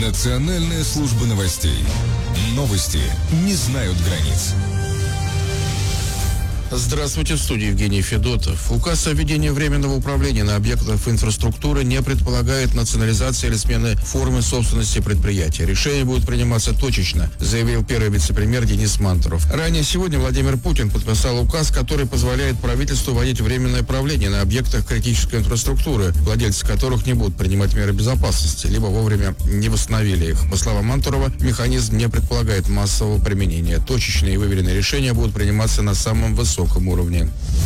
Национальная служба новостей. Новости не знают границ. Здравствуйте, в студии Евгений Федотов. Указ о введении временного управления на объектах инфраструктуры не предполагает национализации или смены формы собственности предприятия. Решение будет приниматься точечно, заявил первый вице-премьер Денис Мантуров. Ранее сегодня Владимир Путин подписал указ, который позволяет правительству вводить временное правление на объектах критической инфраструктуры, владельцы которых не будут принимать меры безопасности, либо вовремя не восстановили их. По словам Мантурова, механизм не предполагает массового применения. Точечные и выверенные решения будут приниматься на самом высоком уровне.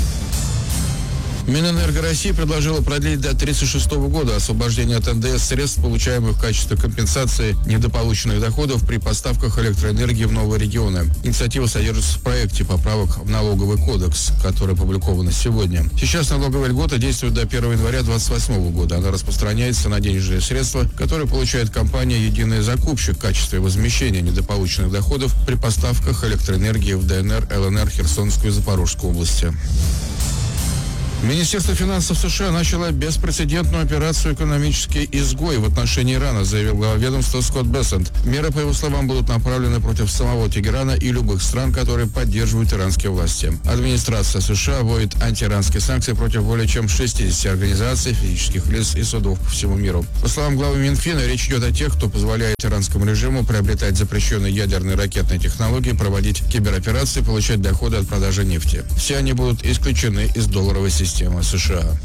Минэнерго России предложила продлить до 1936 года освобождение от НДС средств, получаемых в качестве компенсации недополученных доходов при поставках электроэнергии в новые регионы. Инициатива содержится в проекте поправок в налоговый кодекс, который опубликован сегодня. Сейчас налоговая льгота действует до 1 января 2028 года. Она распространяется на денежные средства, которые получает компания «Единый закупщик» в качестве возмещения недополученных доходов при поставках электроэнергии в ДНР, ЛНР, Херсонскую и Запорожскую области. Министерство финансов США начало беспрецедентную операцию «Экономический изгой» в отношении Ирана, заявил глава ведомства Скотт Бессент. Меры, по его словам, будут направлены против самого Тегерана и любых стран, которые поддерживают иранские власти. Администрация США вводит антииранские санкции против более чем 60 организаций, физических лиц и судов по всему миру. По словам главы Минфина, речь идет о тех, кто позволяет иранскому режиму приобретать запрещенные ядерные и ракетные технологии, проводить кибероперации, получать доходы от продажи нефти. Все они будут исключены из долларовой системы США.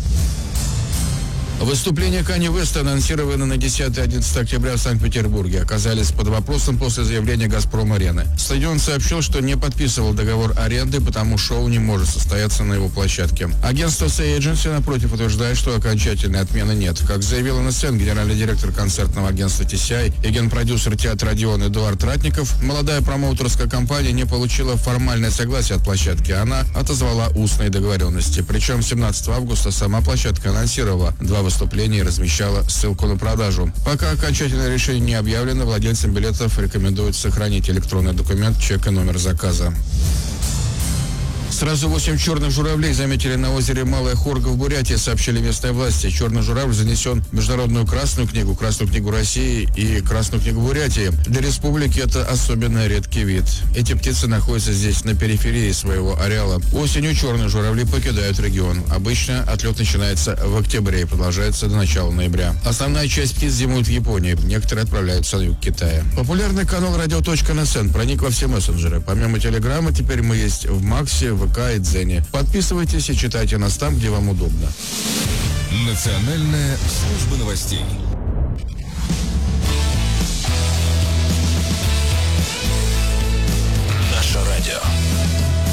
Выступления Канье Уэста, анонсированные на 10-11 октября в Санкт-Петербурге, оказались под вопросом после заявления «Газпром-арены». Стадион сообщил, что не подписывал договор аренды, потому шоу не может состояться на его площадке. Агентство Say Agency, напротив, утверждает, что окончательной отмены нет. Как заявил НСН, генеральный директор концертного агентства TCI и генпродюсер театра «Родион» Эдуард Ратников, молодая промоутерская компания не получила формальное согласие от площадки. Она отозвала устные договоренности. Причем 17 августа сама площадка анонсировала два выступления и размещала ссылку на продажу. Пока окончательное решение не объявлено, владельцам билетов рекомендуют сохранить электронный документ, чек и номер заказа. Сразу 8 черных журавлей заметили на озере Малая Хорга в Бурятии, сообщили местные власти. Черный журавль занесен в Международную Красную книгу России и Красную книгу Бурятии. Для республики это особенно редкий вид. Эти птицы находятся здесь на периферии своего ареала. Осенью черные журавли покидают регион. Обычно отлет начинается в октябре и продолжается до начала ноября. Основная часть птиц зимует в Японии. Некоторые отправляются на юг Китая. Популярный канал radio.nsn проник во все мессенджеры. Помимо Телеграма, теперь мы есть в Максе, ВК и Дзене. Подписывайтесь и читайте нас там, где вам удобно. Национальная служба новостей.